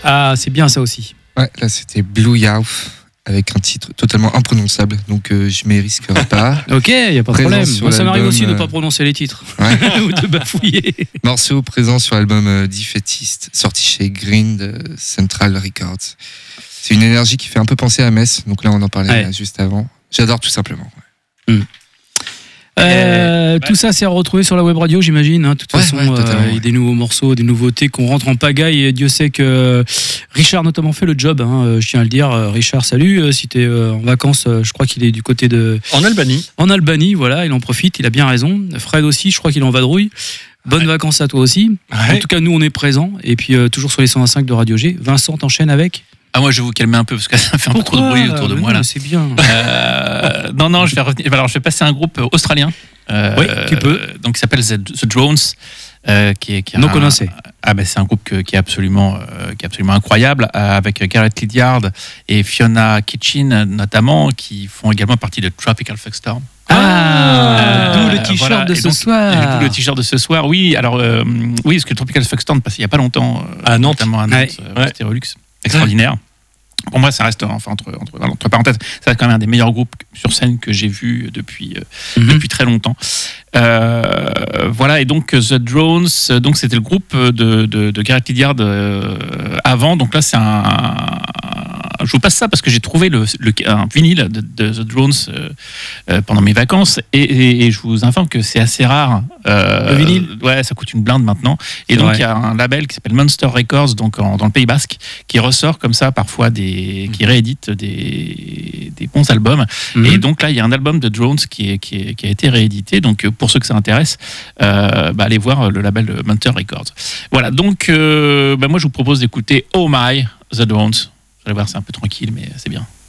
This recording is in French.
Ah, c'est bien ça aussi. Ouais, là c'était Blue Yauf avec un titre totalement imprononçable, donc je m'y risquerai pas. Ok, y a pas de Présent problème. sur Moi, ça m'arrive l'album, aussi de pas prononcer les titres Ouais. ou de bafouiller. Morceau présent sur l'album Defeatist, sorti chez Green de Central Records. C'est une énergie qui fait un peu penser à Metz, donc là on en parlait juste avant. J'adore tout simplement. Tout ça c'est à retrouver sur la web radio, j'imagine. De toute façon, il y a des nouveaux morceaux, des nouveautés qu'on rentre en pagaille. Et Dieu sait que Richard notamment fait le job. Je tiens à le dire. Richard, salut. Si t'es en vacances, je crois qu'il est du côté de. En Albanie. En Albanie, voilà. Il en profite. Il a bien raison. Fred aussi, je crois qu'il est en vadrouille. Bonnes vacances à toi aussi. En tout cas, nous on est présents. Et puis toujours sur les 105 de Radio G. Vincent, t'enchaînes avec. Ah, moi, je vais vous calmer un peu parce que ça fait un peu trop de bruit autour de moi là. C'est bien. Non, je vais revenir. Alors, je vais passer à un groupe australien. Oui, tu peux. Donc, qui s'appelle The Drones. Qui est non connaissé. C'est un groupe qui est absolument incroyable, avec Gareth Lydiard et Fiona Kitchen notamment, qui font également partie de Tropical Fuckstorm. D'où le t-shirt de ce soir. D'où le t-shirt de ce soir, oui. Alors, oui, parce que Tropical Fuckstorm, passé il n'y a pas longtemps, à Nantes. notamment à Nantes, Stérolux, extraordinaire. Pour moi, ça reste, entre parenthèses, ça reste quand même un des meilleurs groupes sur scène que j'ai vu depuis très longtemps. Voilà, et donc The Drones, donc c'était le groupe de Gareth Lydiard avant. Donc là, je vous passe ça parce que j'ai trouvé un vinyle de The Drones pendant mes vacances et je vous informe que c'est assez rare. Le vinyle ? Ouais, ça coûte une blinde maintenant. Et donc il y a un label qui s'appelle Monster Records, donc dans le Pays Basque, qui ressort comme ça parfois qui réédite des bons albums. Et donc là, il y a un album de Drones qui a été réédité. Donc pour ceux que ça intéresse, allez voir le label Monster Records. Voilà, donc moi je vous propose d'écouter Oh My, The Drones. Vous allez voir, c'est un peu tranquille, mais c'est bien.